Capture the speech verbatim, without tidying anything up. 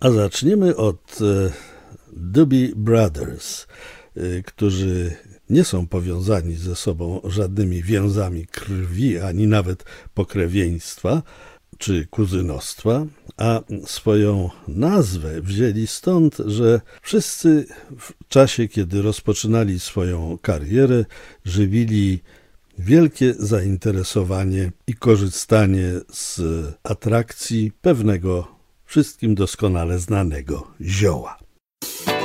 A zaczniemy od e, Doobie Brothers, e, którzy nie są powiązani ze sobą żadnymi więzami krwi, ani nawet pokrewieństwa czy kuzynostwa, a swoją nazwę wzięli stąd, że wszyscy w czasie, kiedy rozpoczynali swoją karierę, żywili wielkie zainteresowanie i korzystanie z atrakcji pewnego wszystkim doskonale znanego zioła.